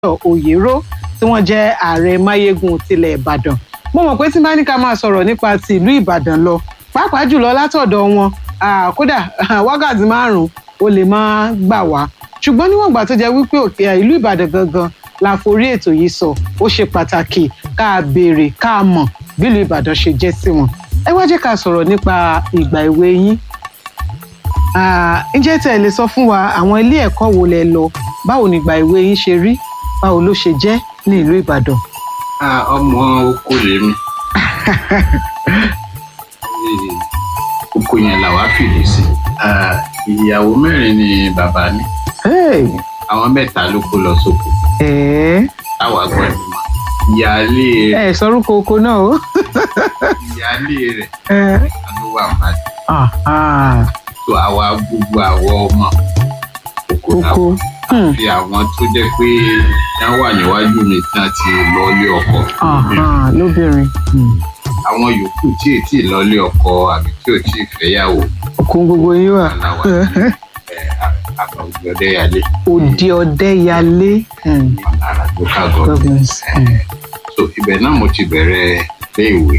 Oyèrò tí wọ́n jẹ́ ààrẹ máyégún tilẹ̀ Ìbàdàn. Mo mọ̀ pé tí bá ní ká máa sọ̀rọ̀ nípa ti ìlú Ìbàdàn lọ pàápàá jùlọ látọ̀dọ̀ wọn kódà wákàtí 5 ó lè máa gbà wá, ṣùgbọ́n níwọ̀n ìgbà tó jẹ́ wípé òkè ìlú Ìbàdàn gangan la forí ètò yìí sọ, ó ṣe pàtàkì ká béèrè ká mọ̀ bí ìlú Ìbàdàn ṣe jẹ́ sí wọn. Ẹ wá jẹ́ ká sọ̀rọ̀ nípa ìgbà èwe yín. Ǹjẹ́ tẹ́ ẹ lè sọ fún wa àwọn ilé ẹ̀kọ́ wo lẹ lọ, báwo ni ìgbà èwe yín ṣe rí, báwo ló ṣe jẹ́ ní ìlú Ìbàdàn? Ọmọ oko lèmi. Oko yẹn làwa fìdí sí. Ìyàwó 4 ni bàbá ní. Àwọn 3 ló kó lọ sóko. Táwa gbọ́ ẹ̀ mọ́. Ìyáálé rẹ̀. Ẹ sọrúkọ oko náà o. Ìyáálé rẹ̀. Ló wà Ìbàdàn. So àwa gbogbo àwọn ọmọ oko náà. Àfi àwọn tó jẹ́ pé wọ́n wà níwájú mi tí wọ́n ti lọ ilé ọkọ. Lóbìnrin. Àwọn yòókù tí ètí lọ ilé ọkọ àbí tí ò tí ì fẹ́yàwó. Okun gbogbo yín wà. Àgbà òde Ọdẹ́yàlé. Òde Ọdẹ́yàlé. Ara local government. So ibẹ̀ náà mo ti bẹ̀rẹ̀ ilé ìwé.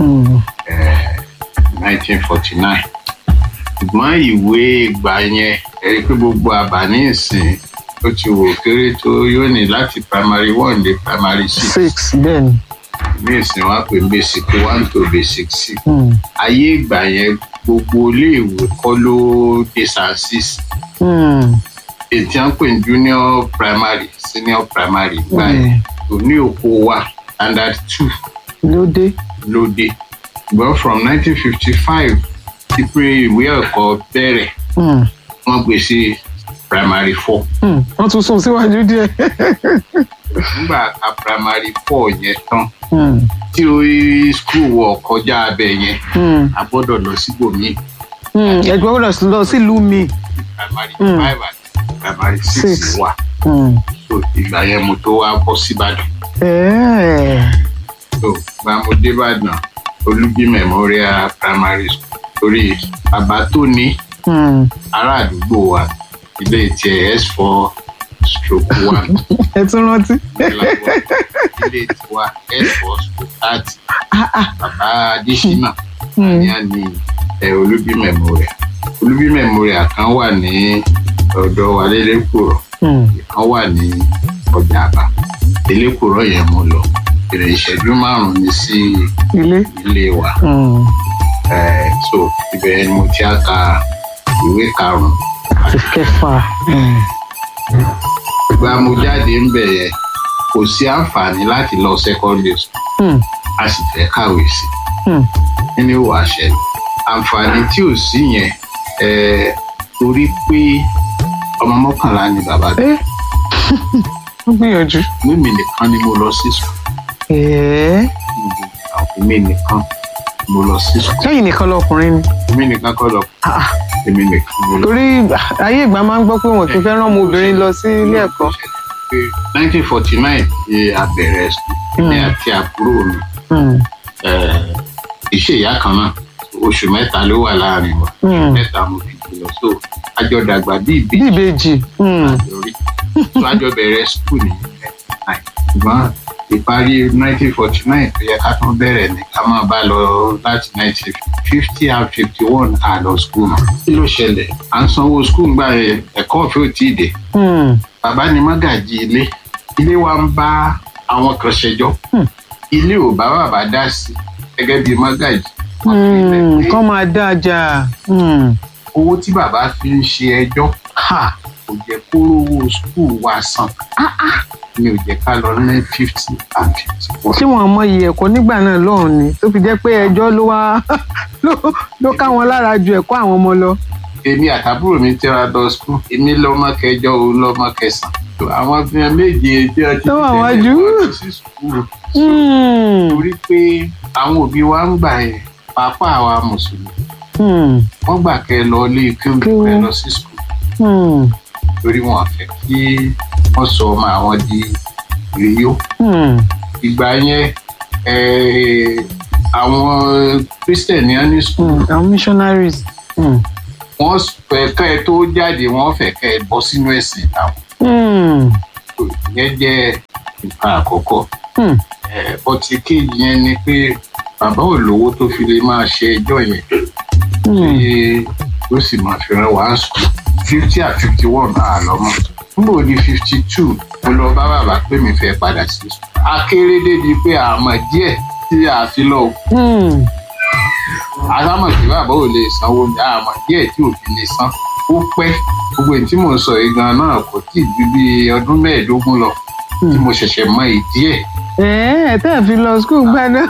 1949. Ṣùgbọ́n ìwé ìgbà yẹn ẹ̀rí pé gbogbo àbá ní ìsìn ó ti wò kéré tó yóò ní láti primary 1 dé primary 6. Bẹ́ẹ̀ni. Ní ìsìn wá pé basic 1 to basic 6. Ayé ìgbà yẹn gbogbo iléèwé kọ́ ló dé S6. Ètí à ń pè ní junior primary senior primary gbà yẹn tó ní oko wa standard 2 lóde. But from 1955 ti pé ìwé ẹ̀kọ́ bẹ̀rẹ̀ wọ́n gbé sí primary 4. Wọ́n tún sún síwájú díẹ̀. Nígbà ka primary 4 yẹn tán tí orí school wọ kọjá abẹ yẹn a gbọ́dọ̀ lọ síbòmíì. Ẹgbẹ́ gbọ́dọ̀ lọ sílùú mi. Primary 5 àti primary 6 wà. So ìgbà yẹn mo tó wá bọ́ síbàdàn. So gba mo dé Ìbàdàn Olúbí Memorial Primary School torí bàbá tó ní ará àdúgbò wa ilé tiẹ̀ S4/1. Ẹ tún rántí. Ilé tiwa S4/30. Bàbá Adésínà ní Olúbí Memorial. Olúbí Memorial kan wà ní ọ̀dọ̀ wa lélẹ́kùrọ̀, kan wà ní ọjà àbá. Lélẹ́kùrọ̀ yẹn mo lọ ìrìn ìṣẹ́jú 5 ní sí ilé wa. So ibẹ̀ ni mo ti á ka ìwé 5 àti 6. Ìgbà mo jáde ń bẹ̀ yẹn kò sí àǹfààní láti lọ secondary school. A sì fẹ́ kàwé sí. Nínú ìwà àṣẹ àǹfààní tí ò sí yẹn torí pé ọmọ 11 ni bàbá mi. Ó gbìyànjú. Mímì nìkan ni mo lọ sí school. Èmi nìkan mo lọ sí school. Lẹ́yìn nìkan lọkùnrin ni. Èmi nìkan kọ́ lọ. Èmi nìkan mo lọ. Torí ayé ìgbà máa ń gbọ́ pé wọn kì í fẹ́ rán ọmọbìnrin lọ sí ilé ẹ̀kọ́. 1949 ni a bẹ̀rẹ̀ school. Èmi àti àbúrò mi. Iṣẹ́ ìyá kan náà oṣù 3 ló wà láàrin wa. 3 mo fi lọ so àjọ dàgbà bí ìbejì. So àjọ bẹ̀rẹ̀ school ní 1999. Ṣùgbọ́n ìparí 1949 tó yẹ ká tún bẹ̀rẹ̀ ní ká máa bá lọ láti 1950 and 51 àlọ́ school náà. Kí ló ṣẹlẹ̀? À ń sanwó school gbà ẹ̀kọ́ ọ̀fẹ́ ò tíì dé. Bàbá ni mágàjí ilé wa ń bá àwọn kan ṣẹjọ́. Ilé ò bá bàbá dá sí gẹ́gẹ́ bí mágàjí. Kọ́ máa dá ajá. Owó tí bàbá fi ń ṣe ẹjọ́ kò jẹ́ kó rówó school wa san. Mi ò jẹ́ ká lọ ní 50 and 51. Ṣé wọn mọ iye ẹ̀kọ́ nígbà náà lọ́hùn ni tó fi jẹ́ pé ẹjọ́ ló ká wọn lára ju ẹ̀kọ́ àwọn ọmọ lọ? Èmi àtàbúrò mi tẹ́ra lọ school. Èmi lọ́mọ kẹjọ òun lọ́mọ 9. Àwọn fìyàn méje tí wọ́n ti tẹ̀lé sí school. Torí pé àwọn òbí wa ń gbà yẹn pàápàá àwa mùsùlùmí. Wọ́n gbà kẹ́ lọ ilé kéwú kẹ́ lọ sí school. Torí wọn fẹ́ kí wọ́n sọ ọmọ àwọn di ìrìyó. Ìgbà yẹn àwọn Christian ní school. Àwọn missionaries. Wọ́n fẹ́ kẹ́ ẹ tó jáde wọ́n fẹ́ kẹ́ ẹ bọ́ sínú ẹ̀sìn àwọn. ìyẹn jẹ́ nǹkan àkọ́kọ́. Ọtí kejì yẹn ni pé bàbá ò lówó tó fi lè máa ṣe ẹjọ́ yẹn tí ó sì máa fi rán wàá sùn 50 and 51 àlọ́mọ́. Níbo di 52 mo lọ bá bàbá pé mi fẹ́ padà sí sùn. Akérèdé di pé àmọ́ díẹ̀ tí a fi lọ. Alámọ̀ tí bàbá ò lè sanwó mi àmọ́ díẹ̀ tí ò fi lè san. Ó pẹ́ gbogbo èyí tí mò ń sọ yìí gan náà kò tí ì ju bí ọdún 15 lọ tí mo ṣẹ̀ṣẹ̀ mọ ìdí ẹ̀. Tẹ́ ẹ̀ fi lọ skul gbá náà.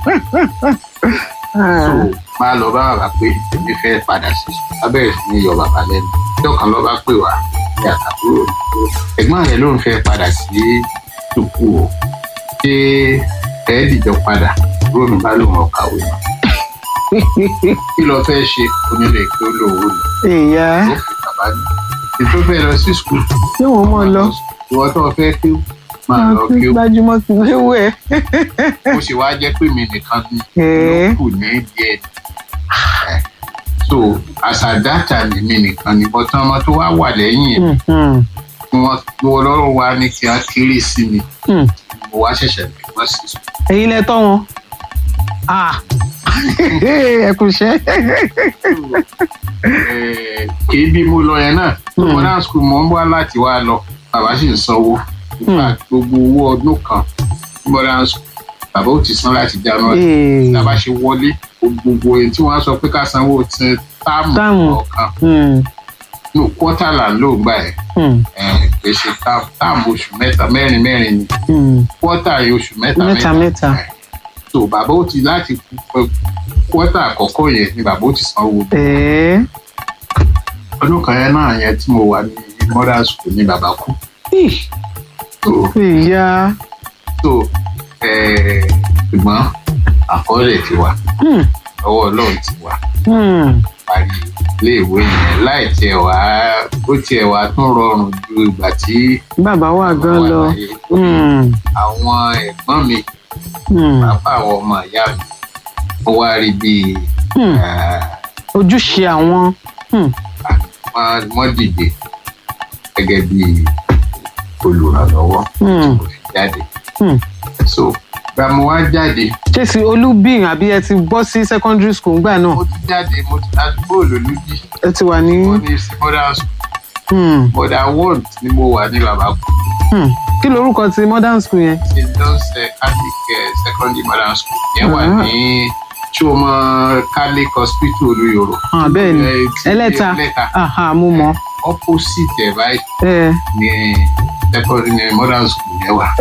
So máa lọ bá bàbá pé èmi fẹ́ padà sí sùn. Abẹ́rẹ́ sí ní yọ bàbá lẹ́nu. Ọjọ́ kan ló bá pè wá ní àtàkùrọ̀. Ẹ̀gbọ́n rẹ̀ ló ń fẹ́ padà sí sùkú o. Ṣé ẹ̀ẹ́dìjọ padà kúrò ní bá lòun ọ̀kàwé náà? Kí ló fẹ́ ṣe onílé pé ó lówó lọ? Ìyá. Ó fi bàbá ní. Ètò fẹ́ lọ sí skul. Ṣé wọ́n mọ̀ lọ? Ìwọ tó fẹ́ kí máa lọ kí ó. Gbajúmọ̀ ti léwu ẹ̀. Ó sì wá jẹ́ pé mi nìkan ni ló kù ní díẹ̀. So as at that time mi nìkan ni bọ́tán ọmọ tó wá wà lẹ́yìn ẹ̀. Wọ́n lọ́rọ̀ wá ní kí á kéré sí mi. Mo wá ṣẹ̀ṣẹ̀ bí wọ́n sì sùn. Ẹ̀yin lẹ tọ́ wọn. Ẹ kò ṣe. Kì í bí mo lọ yẹn náà. Modern school mo ń wá láti wá lọ. Bàbá sì ń sanwó. Gbogbo owó ọdún kan modern school bàbá ò ti san láti January. Tá a bá ṣe wọlé gbogbo èyí tí wọ́n sọ pé ká sanwó ti táàmù ọ̀kan. No quarter là ń lò gbà ẹ̀. Kì í ṣe táàmù oṣù mẹ́rin ni. Quarter oṣù mẹ́ta. So bàbá ò ti láti quarter àkọ́kọ́ yẹn ni bàbá ò ti sanwó. Ọdún kan yẹn náà yẹn tí mo wà ní modern school ni bàbá kú. Ìyá. So ṣùgbọ́n àkọọ́lẹ̀ ti wà ọwọ́ Ọlọ́run ti wà parí iléèwé yẹn láì tiẹ̀ wá ó tiẹ̀ wá tún rọrùn ju ìgbà tí bàbá wà gan lọ. Àwọn ẹ̀gbọ́n mi bàbá àwọn ọmọ ìyá mi ó wá rí bíi ojúṣe àwọn. Wọ́n dìde gẹ́gẹ́ bíi olùrànlọ́wọ́ kò fi jáde. So gba mo wá jáde. Ṣé ti Olúbìn àbí ẹ ti bọ́ sí secondary school ńgbà náà? Mo ti jáde mo ti àdúgbò lólúbì. Ẹ ti wà ní. Mo ní sí modern school. Modern world ni mo wà ní bàbá kú. Kí lorúkọ ti modern school yẹn? St. John's Catholic Secondary Modern School yẹn wà ní Chioma Catholic Hospital Olúyọ̀rọ̀. Bẹ́ẹ̀ ni Ẹlẹ́ta mo mọ̀. Opposite ẹ̀ báyìí ní secondary modern school yẹn wà.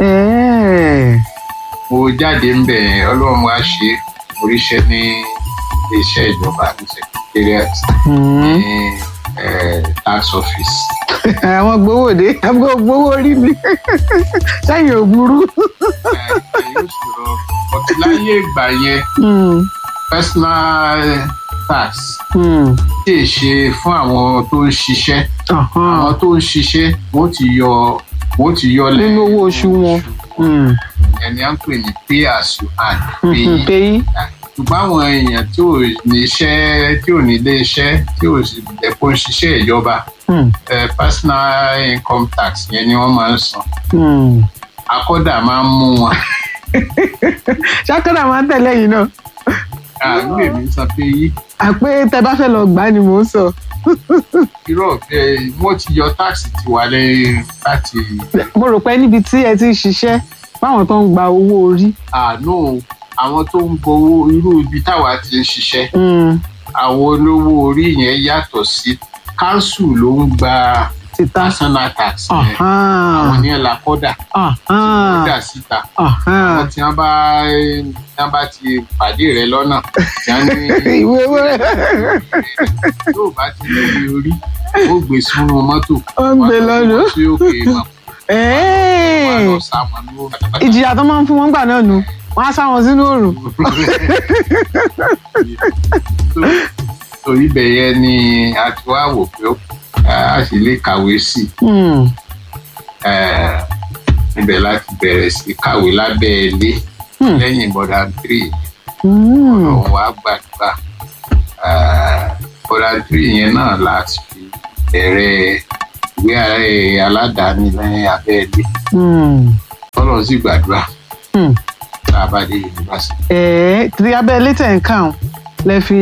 Mo jáde ń bẹ̀ Ọlọ́run wá ṣe oríṣẹ́ ní iléeṣẹ́ ìjọba ní secretariat ní tax office. Àwọn gbowóde gbowó rí mi sẹ́yìn ò burú. Yóò ṣòro ọtí láyé ìgbà yẹn personal tax tí è ṣe fún àwọn tó ń ṣiṣẹ́. Àwọn tó ń ṣiṣẹ́ wọ́n ti yọ nínú owó oṣù wọn. Ẹni à ń pè ní pay as you earn. Pay. Ṣùgbọ́n àwọn èèyàn tí ò ní iṣẹ́ tí ò ní ilé iṣẹ́ tí ò sì dẹ̀kọ́ ń ṣiṣẹ́ ìjọba personal income tax yẹn ni wọ́n máa ń san. Akọ́dà máa ń mú wọn. Ṣákọ́dà máa ń tẹ̀lé yìí náà. Àgbè mi sọ pé yí. Àpé tẹ bá fẹ́ lọ gbà ni mò ń sọ. Irọ́ wọ́n ti yọ táàsì ti wà lẹ́yìn láti. Mo rò pé níbi tí ẹ ti ń ṣiṣẹ́ báwọn tó ń gba owó orí. No, àwọn tó ń gbowó irú ibi táwa ti ń ṣiṣẹ́. Àwọn olówó orí yẹn yàtọ̀ sí council ló ń gba personal tax yẹn. Àwọn ní ẹ̀la kọ́dà. Kọ́dà síta. Àwọn tí wọ́n bá ti pàdé rẹ lọ́nà tí wọ́n ní ìwé wẹ́rẹ́. Yóò bá ti lórí orí ó gbé sínú mọ́tò. Ó ń gbé lọ́nà. Wọ́n tí ó kè é mọ̀. Wọ́n lọ sá wọn ní òòrùn. Ìjìyà tó máa ń fún wọn gbà náà nù wọ́n á sá wọn sínú òòrùn. Torí ibẹ̀ yẹn ni a ti wá wò pé a sì lè kàwé sí. Ibẹ̀ láti bẹ̀rẹ̀ sí kàwé lábẹ́ ilé lẹ́yìn modern 3. Ọlọ́run wá gbàdúrà. Modern 3 yẹn náà láti fi bẹ̀rẹ̀ ìwé aládàáni lẹ́yìn abẹ́ẹ̀lé Ọlọ́run sì gbàdúrà tá a bá dé yunifásitì. Tí abẹ́ẹ̀lé tẹ̀ ń kàn lẹ fi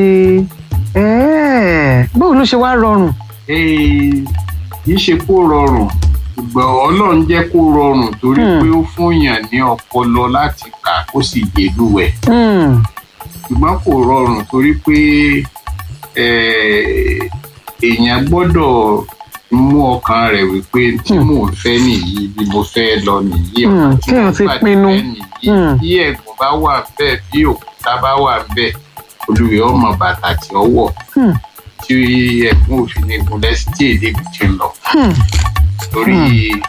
báwo ló ṣe wá rọrùn? kì í ṣe kó rọrùn ṣùgbọ́n Ọlọ́run jẹ́ kó rọrùn torí pé ó fún yàn ní ọpọlọ láti kà kó sì yéluwẹ̀. Ṣùgbọ́n kò rọrùn torí pé èèyàn gbọ́dọ̀ mú ọkàn rẹ̀ wípé tí mò ń fẹ́ nìyí bí mo fẹ́ lọ nìyí kí n ti pinnu bí ẹ̀gùn bá wà bẹ́ẹ̀ bí òkúta bá wà bẹ́ẹ̀ olùwẹ̀ ọmọ bàtà tí ó wọ̀ tí ẹ̀gùn òfin ní gúnlẹ̀ sí tí èdè mi ti ń lọ torí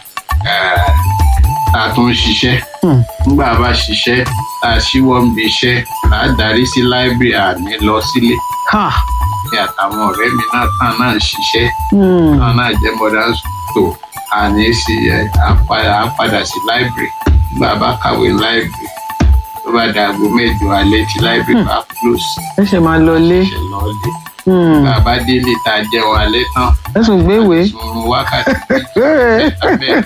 a tún ń ṣiṣẹ́ nígbà bá ṣiṣẹ́ tá a ṣíwọ́ ń bi iṣẹ́ tá a darí sí láìbírì àní lọ sílé ní àtàwọn ọ̀rẹ́ mi náà tán náà ṣiṣẹ́ tán náà jẹ́ modern school àní sí àpadà sí láìbírì nígbà bá kàwé láìbírì tó bá da aago 8 alẹ́ tí láìbírì bá close. ẹ ṣe máa lọlé. nígbà bá délé tá a jẹun alẹ́ tán. ẹ sùn gbéwé. àìsùn wákàtí mẹ́ta mẹ́rin.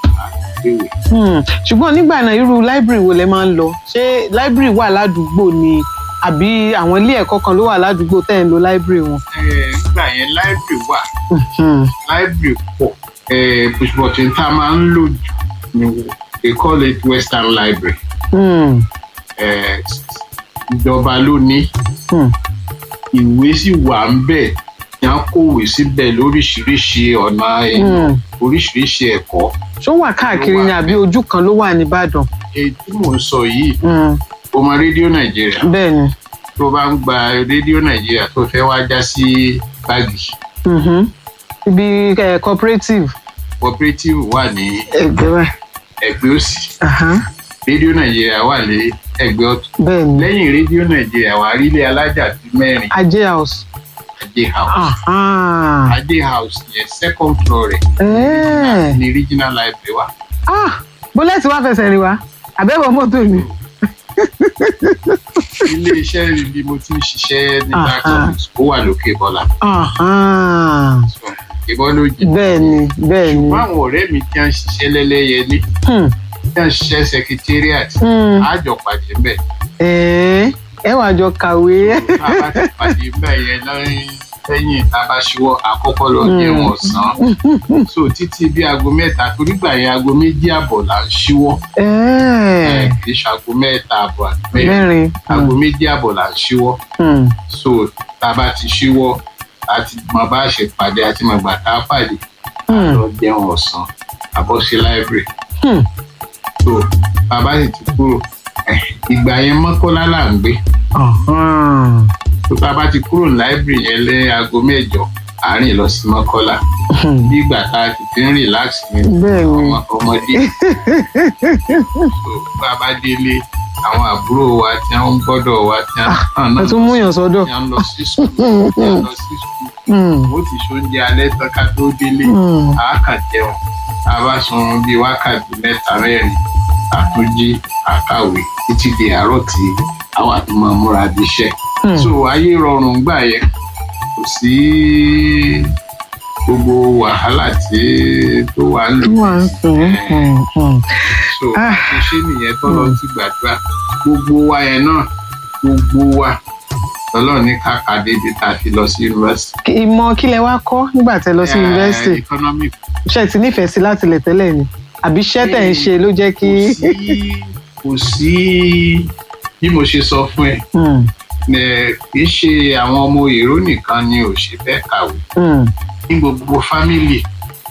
Ṣùgbọ́n nígbà náà irú láìbírì wo lẹ máa ń lọ? Ṣé láìbírì wà ládùúgbò ni àbí àwọn ilé ẹ̀kọ́ kan ló wà ládùúgbò tẹ́ ń lo láìbírì wọn? Nígbà yẹn láìbírì wà, láìbírì pọ̀, bùsùbọ̀tì tá a máa ń lò jù ni they call it Western Library. Ìjọba ló ní, ìwé sì wà ń bẹ̀, yẹn kówé síbẹ̀ lóríṣiríṣi ọ̀nà oríṣiríṣi ẹ̀kọ́. Ṣó wà káàkiri ni àbí ojú kan ló wà nìbàdàn? Èyí tí mò ń sọ yìí o mọ rédíò Nàìjíríà. Bẹ́ẹ̀ni. tó bá ń gba rédíò Nàìjíríà tó fẹ́ wá já sí Gbági. Ibi cooperative wà ní ẹgbẹ́ òsì. Rédíò Nàìjíríà wà ní ẹgbẹ́ ọ̀tún. Bẹ́ẹ̀ni. Lẹ́yìn rédíò Nàìjíríà wà rí ilé alájà tí 4. Ajé house. Ajé house yẹn second floor rẹ̀ ní regional library wa. Bólẹ́tì wá fẹsẹ̀ rìn wá àbẹ̀wò mọ́tò ni. Ilé iṣẹ́ ibi mo ti ń ṣiṣẹ́ ní tax office ó wà lókè Bọ́lá. Ìbọn ló jẹ. Bẹ́ẹ̀ni. Ṣùgbọ́n àwọn ọ̀rẹ́ mi tí wọ́n ń ṣiṣẹ́ lẹ́lẹ́yẹlé tí wọ́n ń ṣiṣẹ́ secretariat àjọ pàdé mbẹ̀. Ẹ wàá jọ kàwé. Tá a bá ti pàdé mbẹ̀ yẹn lẹ́yìn tá a bá ṣíwọ́ àkọ́kọ́ lọ jẹun ọ̀sán. So títí bí aago 3 torí gbà yẹn aago 2:30 là ń ṣíwọ́. Kì í ṣe aago 3:30 àti 4. Aago 2:30 là ń ṣíwọ́. So tá a bá ti ṣíwọ́ àti mọ bá ṣe pàdé àti mọ gbà tá a pàdé lọ jẹun ọ̀sán àbọ̀ sí library. So bàbá sì ti kúrò ìgbà yẹn Mọ́kọ́lá là ń gbé. Tó bá bá ti kúrò ní library yẹn lé aago 8 àárín lọ sí Mọ́kọ́lá bí ìgbà tá a ti fi ń relax ní ọmọdé. So bá a bá délé àwọn àbúrò wa tí wọ́n ń gbọ́dọ̀ wa tí wọ́n náà tún múyàn sọ́dọ̀ tí wọ́n lọ sí school ó ti ṣoúnjẹ alẹ́ tán ká tó délé àákà jẹun a bá sun bíi wákàtí 3-4 àtúnjí àkàwé títí di àárọ̀ tí àwọn àtúmọ̀ múra bí iṣẹ́. So ayé rọrùn gbà yẹn kò sí gbogbo wàhálà tó wà ń lò. So àṣìṣe nìyẹn tọ́lọ́ ti gbàdúrà gbogbo wa yẹn náà gbogbo wa tọ́lọ́ ní kàkà débi tá a fi lọ sí yunifásitì. Ìmọ̀ kí lẹ wá kọ́ nígbà tẹ́ lọ sí yunifásitì? Economic. Ṣé ti nífẹ̀ẹ́ sí láti lẹ̀ tẹ́lẹ̀ ni àbí iṣẹ́ tẹ̀ ń ṣe ló jẹ́ kí. Kò sí bí mo ṣe sọ fún ẹ kì í ṣe àwọn ọmọ èrò nìkan ni ò ṣe fẹ́ kàwé ní gbogbo fámìlì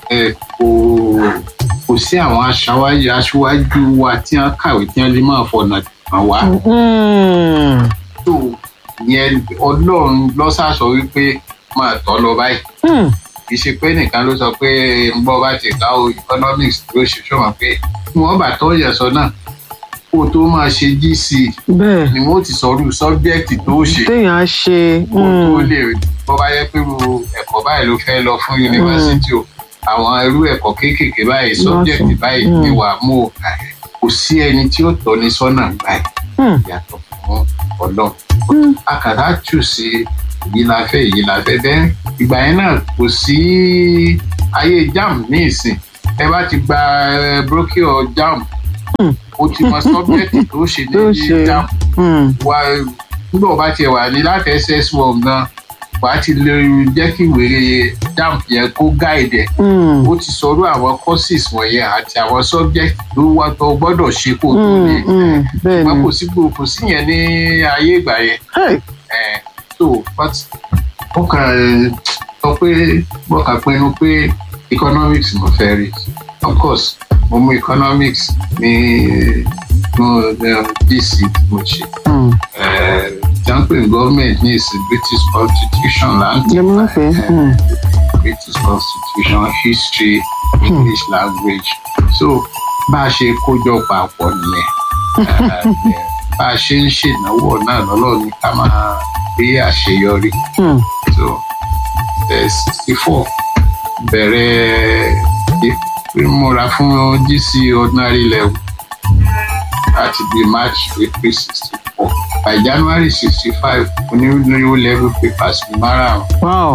kò sí àwọn aṣáájú wa tí wọ́n kàwé tí wọ́n lè máa fọ̀nà hàn wá. tó yẹn Ọlọ́run lọ́sàsọ wípé máa tọ́ lọ báyìí kì í ṣe pé nìkan ló sọ pé ń bọ́ bá ti ká o economics ló ṣe ṣọ́mọ pé wọ́n bá tọ́ yẹ̀ sọ náà kó tó máa ṣe GC ni wọ́n ti sọ̀rọ̀ subject tó ṣe téèyàn á ṣe kó tó lè bọ́ bá yẹ pé ẹ̀kọ́ báyìí ló fẹ́ lọ fún yunifásitì o àwọn irú ẹ̀kọ́ kéékèèké báyìí subject báyìí ni wàá mú o kò sí ẹni tí ó tọ́ ní sọ́nà báyìí yàtọ̀ fún Ọlọ́run akàdá tù sí èyí la fẹ́ bẹ́ẹ̀ ìgbà yẹn náà kò sí ayé JAMB ní ìsìn ẹ bá ti gba brochure JAMB o ti mọ subject tó ṣe ní JAMB wa nígbà bá tiẹ̀ wà ní láti SS1 gan wàá ti lè jẹ́ kí ìwé JAMB yẹn kó guide ẹ̀ ó ti sọ̀rọ̀ àwọn courses wọ̀nyẹn àti àwọn subject tó wà tó gbọ́dọ̀ ṣe kó tó lè ṣùgbọ́n kò sí yẹn ní ayé ìgbà yẹn so but ó kàn sọ pé mo kàn pinnu pé economics mo fẹ́ rí of course mo mú economics ní DC mo ṣe jumping government ní ìsìn British constitution British constitution history English language so bá a ṣe kójọ papọ̀ nìyẹn bá a ṣe ń ṣènáwó náà lọ́lọ́ ní ká máa rí àṣeyọrí so 64 bẹ̀rẹ̀ múra fún GC ordinary level láti di March April 64 by January 65 onírúurú level papers ní márùn-ún. Wow.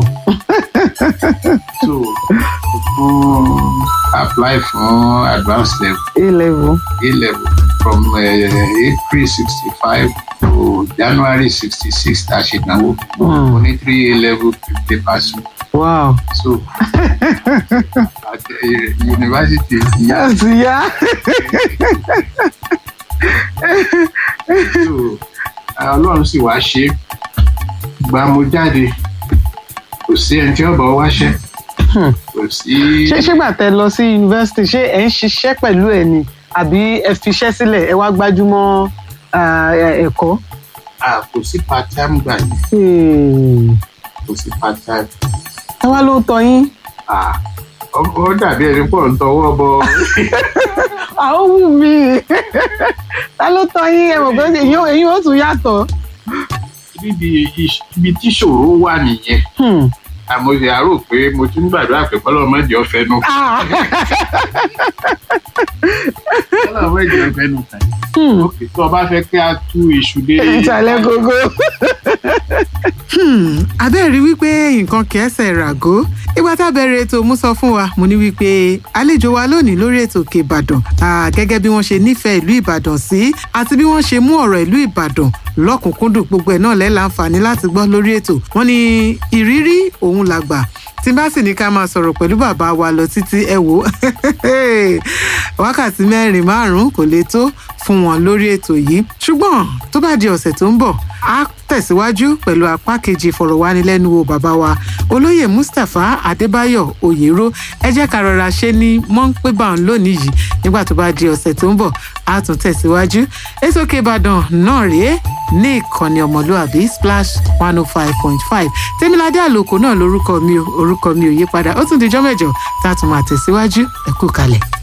So apply fún advanced level. A-level from April 65 to January 66 tá a ṣe ìdánwò. Only 3 A-level papers. Wow. So at university. Yes, yeah. So Ọlọ́run sì wá ṣe gbà mo jáde kò sí ẹni tí ọba wáṣẹ́ kò sí. ṣé gbà tẹ́ lọ sí yunifásitì ṣé ẹ ń ṣiṣẹ́ pẹ̀lú ẹ ni àbí ẹ fiṣẹ́ sílẹ̀ ẹ wá gbájúmọ́ ẹ̀kọ́. Kò sí part time gbà yìí. Kò sí part time. ẹ wá ló tọ́ yín. Ó dàbí ẹni pọ̀ ń tọwọ́ bọ. Àwọn wù mí ta ló tọ́ yín ẹ mọ̀ pé èyí ó tún yàtọ̀. Ibi tí ṣòro wà nìyẹn àmọ́ ìyá àrò pé mo tún gbàdúrà pé kọ́lọ́mọdé ọ̀fẹ́ nù. Kọ́lọ́mọdé ọ̀fẹ́ nù kàn. Òkè tó o bá fẹ́ kí a tú iṣu dé. Ìsàlẹ̀ gógó. Abẹ́rẹ́ wípé nǹkan kẹsẹ̀ ràgó ìgbà tá a bẹ̀rẹ̀ ètò mú sọ fún wa mo ní wípé àlejò wa lónìí lórí ètò Òkè Ìbàdàn gẹ́gẹ́ bí wọ́n ṣe nífẹ̀ẹ́ ìlú Ìbàdàn sí àti bí wọ́n ṣe mú ọ̀rọ̀ ìlú Ìbàdàn lọ́kùnkúndùn gbogbo ẹ̀ náà lẹ́ láǹfààní láti gbọ́ lórí ètò wọ́n ní ìrírí òun làgbà tí bá sì ní ká máa sọ̀rọ̀ pẹ̀lú bàbá wa lọ títí ẹ wò wákàtí 4-5 kò lè tó fún wọn lórí ètò yìí ṣùgbọ́n tó bá di ọ̀sẹ̀ tó ń bọ̀ á tẹ̀síwájú pẹ̀lú apá kejì ìfọ̀rọ̀wánilẹ́nuwò bàbá wa olóyè Mustapha Adébáyọ̀ Oyèrò ẹ jẹ́ ká rọra ṣe ní mọ́ńpébà lónìí yìí nígbà tó bá di ọ̀sẹ̀ tó ń bọ̀ á tún tẹ̀síwájú ètò Òkè Ìbàdàn náà rèé ní ìkànnì ọmọlúàbí Splash 105.5 Tèmiládé Àlòkò náà lórúkọ mi ò yí padà ó tún dijọ́ mẹ́jọ tá a tún máa tẹ̀síwájú ẹ kú kalẹ̀.